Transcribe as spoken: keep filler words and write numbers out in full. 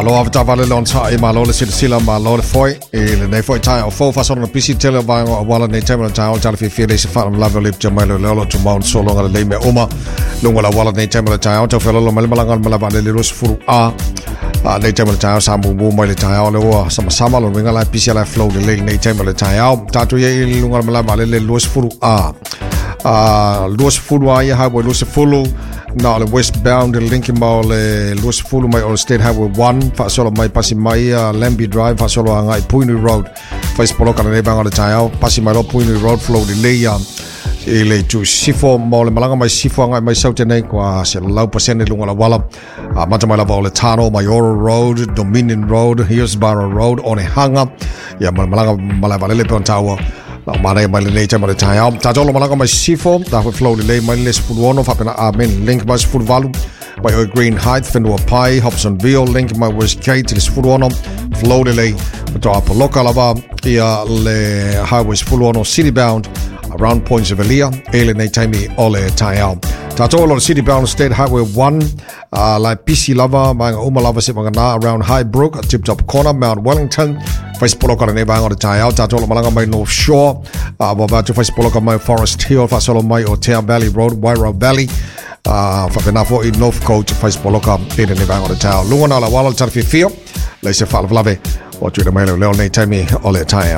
Malo av tavale lon ta i malo le sila sila malo le foi e le nei foi tai o fo fa sono pisi tele vai o wala nei tema ta o tala fi fi le se fa lava le jamalo le lo tumau so longa le me uma longa la wala nei tema ta o to fa lo mal malanga malava le lo furu a a nei tema ta sa mu mu mai le ta o le o sama sama lo winga la pisi la flow le nei tema le ta o ta to ye longa malava le lo furu a a lo furu a ya ha lo furu na le westbound le linking mall le Louis Fulu mai on State Highway one fa solo mai pasi mai uh, Lambie Drive fa solo ngai Puini Road fa spolo kana le banga le taiao pasi mai lo Puini Road flow di le ya ele tu sifo mall le malanga mai sifo ngai mai saute nei kwa se lau pasene lunga la wala uh, mata mai la vole Tano Mayoro Road Dominion Road Hillsborough Road on e hanga ya malanga malava le pon tawa Mare mai le leite mai tai au ta jolo malanga mai sifo da flow le mai le spulono fa pena a men link mai spulo valu by Green Heights Fenua Pai Hobsonville link mai West Gate le spulono flow le to a local lava ia le highway spulono city bound around Points of Elia ele nei taimi ole tai au ta jolo city bound State Highway one uh, like P C lava mai uma lava se mangana around Highbrook Tip Top Corner Mount Wellington Facebook ko ne bang o tai out ta tolo malanga mai North Shore uh ba to Facebook ko mai Forest Hill fa solo mai o Town Valley Road Wairau Valley uh fa pena fo in North Coast Facebook ko e ne bang o tai lunga la wala tarfi fio le se fa lave o tu le mai le nei time o le tai